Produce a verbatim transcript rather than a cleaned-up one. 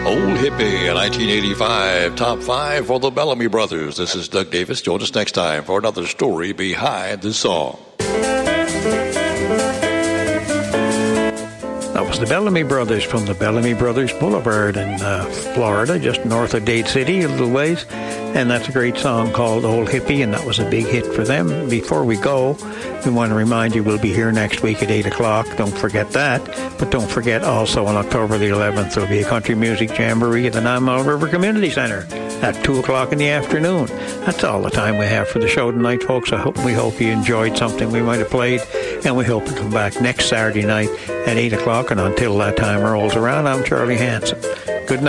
Old Hippie, a nineteen eighty-five top five for the Bellamy Brothers. This is Doug Davis. Join us next time for another story behind the song. That was the Bellamy Brothers from the Bellamy Brothers Boulevard in uh, Florida, just north of Dade City, a little ways. And that's a great song called Old Hippie, and that was a big hit for them. Before we go, we want to remind you we'll be here next week at eight o'clock. Don't forget that. But don't forget also on October the eleventh, there'll be a country music jamboree at the Nine Mile River Community Center at two o'clock in the afternoon. That's all the time we have for the show tonight, folks. I hope we hope you enjoyed something we might have played, and we hope to come back next Saturday night at eight o'clock. And until that time rolls around, I'm Charlie Hanson. Good night.